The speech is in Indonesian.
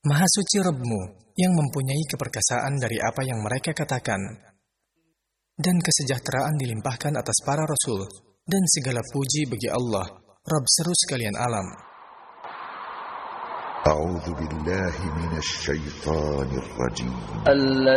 Maha suci Rabb-Mu yang mempunyai keperkasaan dari apa yang mereka katakan. Dan kesejahteraan dilimpahkan atas para rasul, dan segala puji bagi Allah, Rabb seru sekalian alam. A'udzu billahi minasy syaithanir rajim.